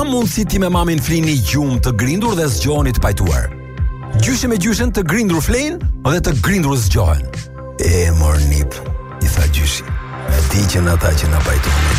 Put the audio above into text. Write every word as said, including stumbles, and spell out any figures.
mund si ti me mamin flini gjumë të grindur dhe zgjoheni të pajtuar. Gjyshe me gjyshen të grindur flenë dhe të grindur zgjohen. E mor nip, i tha gjyshi. E di që në ata që në pajtuar me